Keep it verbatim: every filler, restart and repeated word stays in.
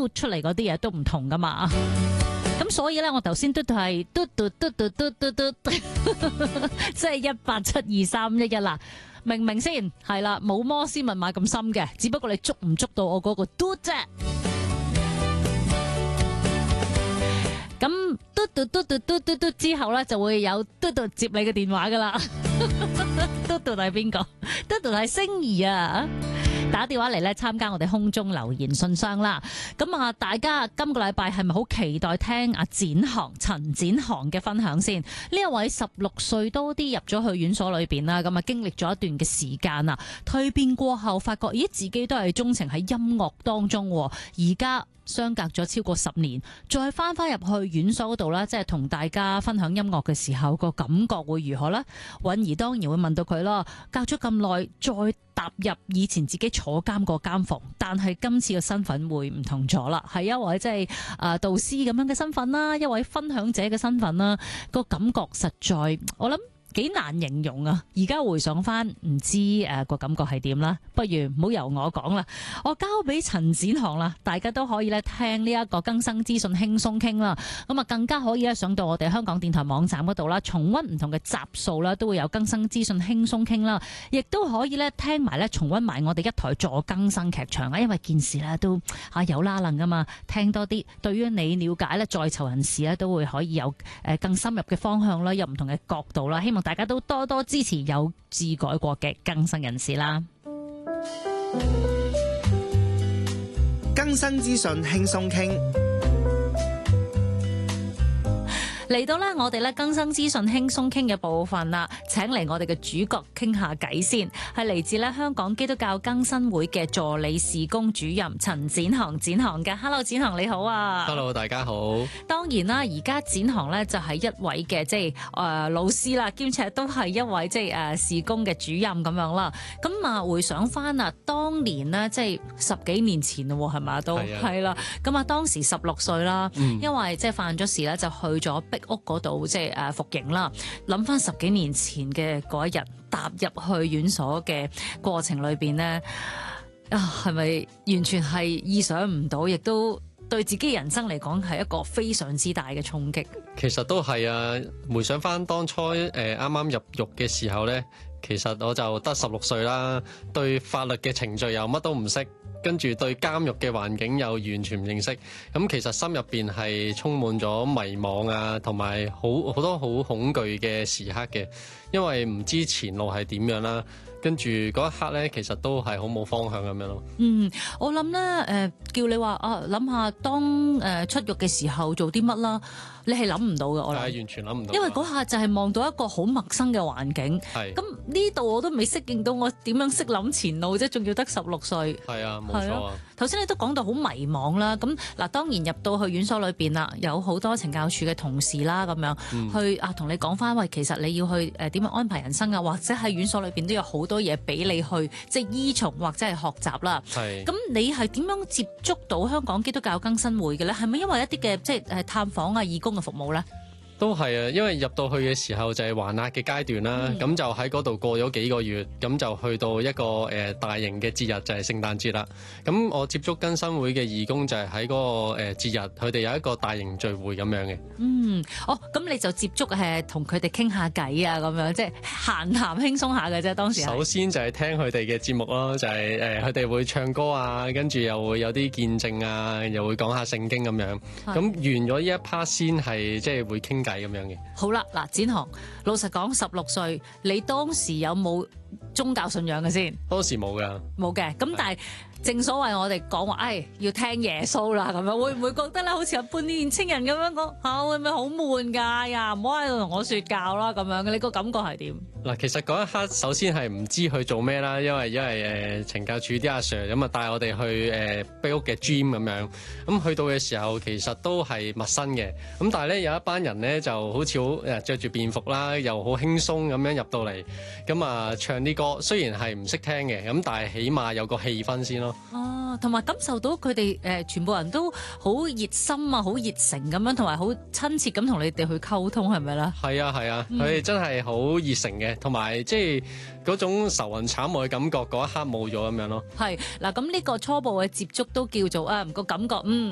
嘟出嚟嗰啲嘢都唔同噶嘛。咁所以咧，我頭先嘟到係嘟嘟嘟嘟嘟嘟嘟，即係一八七二三一一啦。明唔明先？係啦，冇摩斯密碼咁深嘅，只不過你捉唔捉到我嗰個嘟啫。咁嘟嘟嘟嘟嘟嘟嘟之後咧，就會有嘟嘟接你嘅電話噶啦。嘟嘟係邊個？嘟嘟係星兒啊！打電話嚟咧，參加我哋空中留言信箱啦。咁啊，大家今個禮拜係咪好期待聽阿展航陳展航嘅分享先？呢一位十六歲多啲入咗去院所裏邊啦，咁啊經歷咗一段嘅時間啊，蛻變過後發覺，咦自己都係鍾情喺音樂當中，而家相隔咗超過十年，再翻翻入去院所嗰度啦，即係同大家分享音樂嘅時候，個感覺會如何呢？允兒當然會問到佢啦。隔咗咁耐，再踏入以前自己坐監個監房，但係今次嘅身份會唔同咗啦，係一位即係誒導師咁樣嘅身份啦，一位分享者嘅身份啦，個感覺實在我諗幾難形容啊！而家回想翻，唔知誒個感覺係點啦。不如唔好由我講啦，我交俾陳展航啦。大家都可以咧聽呢一個更生資訊輕鬆傾啦。咁啊，更加可以咧上到我哋香港電台網站嗰度啦，重溫唔同嘅集數啦，都會有更生資訊輕鬆傾啦。亦都可以咧聽埋咧重溫埋我哋一台助更生劇場啊。因為件事咧都啊有拉楞噶嘛，聽多啲，對於你了解咧在囚人士咧都會可以有誒更深入嘅方向啦，有唔同嘅角度啦。希望大家都多多支持有志改過嘅更生人士啦。 更生資訊輕鬆傾。 嚟到呢，我哋咧更生資訊輕鬆傾嘅部分啦，請嚟我哋嘅主角傾下偈先，係嚟自咧香港基督教更新會嘅助理事工主任陳展航展航嘅。Hello， 展航你好啊。 Hello， 大家好。 當然啦，而家展航咧就係一位嘅即係誒老師啦，兼且都係一位即係誒事工嘅主任咁樣啦。咁啊回想翻啊，當年呢，即係十幾年前咯，係咪都係啦。咁啊當時十六歲啦，嗯、因為即係犯咗事咧，就去咗逼屋嗰度即係誒服刑啦。諗翻十幾年前嘅嗰一日踏入去院所嘅過程裏邊呢，啊係咪完全係意想唔到，亦都對自己人生嚟講係一個非常之大嘅衝擊？ 其實都係啊，回想翻當初誒啱啱入獄嘅時候呢，其實我就得十六歲啦，對法律嘅程序又乜都唔識。跟住對監獄嘅環境又完全唔認識，咁其實心入邊係充滿咗迷惘啊，同埋好好多好恐懼嘅時刻嘅，因為唔知前路係點樣啦。跟住嗰一刻咧，其實都係好冇方向咁樣咯。 嗯，我諗咧，誒、呃，叫你話啊，諗下當誒、呃、出獄嘅時候做啲乜啦，你係諗唔到嘅，我諗係完全諗唔到。 因為嗰下就係望到一個好陌生嘅環境。係。咁呢度我都未適應到，我點樣識諗前路啫？仲要得十六歲。 係啊，冇錯啊。 頭先你都講到好迷茫啦。咁嗱，當然入到去院所裏邊啦，有好多懲教署嘅同事啦，咁樣、嗯、去啊，同你講翻喂，其實你要去誒點樣安排人生啊，或者喺院所裏邊都有好多嘢俾你去即係依從或者係學習啦。係。咁你係點樣接觸到香港基督教更新會嘅咧？係咪因為一啲嘅即係誒探訪啊、義工嘅服務咧？ 都係啊，因為入到去嘅時候就係還押嘅階段啦，咁、嗯、就喺嗰度過咗幾個月，咁就去到一個誒、呃、大型嘅節日就係聖誕節啦。咁我接觸更新會嘅義工就係喺嗰個誒節日，佢哋有一個大型聚會咁樣嘅。嗯， 哦，咁你就接觸誒同佢哋傾下偈啊，咁樣即係閒談輕鬆下嘅啫。當時首先就係聽佢哋嘅節目咯，就係誒佢哋會唱歌啊，跟住又會有啲見證啊，又會講下聖經咁樣。咁完咗呢一 part 先係即係會傾偈咁樣嘅。 好啦，嗱，展航，老實講，十六歲，你當時有冇宗教信仰嘅先？ 當時冇噶， 冇嘅。咁但係正所謂我哋講話，誒，要聽耶穌啦，咁樣會唔會覺得咧，好似一般啲年青人咁樣講，吓、啊、會唔會好悶噶？呀，唔好喺度同我說教啦，咁樣嘅，你個感覺係點？ 嗱，其實嗰一刻首先係唔知去做咩啦，因為因為誒懲教署啲阿 Sir 咁啊帶我哋去誒庇屋嘅 gym 咁樣，咁去到嘅時候其實都係陌生嘅，咁但係咧有一班人咧就好似好誒著住便服啦，又好輕鬆咁樣入到嚟，咁啊唱啲歌，雖然係唔識聽嘅，咁但係起碼有個氣氛先咯。 哦，同埋感受到佢哋誒全部人都好熱心啊，好熱誠咁樣，同埋好親切咁同你哋去溝通，係咪咧？ 係啊係啊，佢哋、嗯、真係好熱誠嘅。同埋即係嗰種愁雲慘霧嘅感覺，嗰一刻冇咗咁樣咯。係嗱，咁呢個初步嘅接觸都叫做啊個感覺，嗯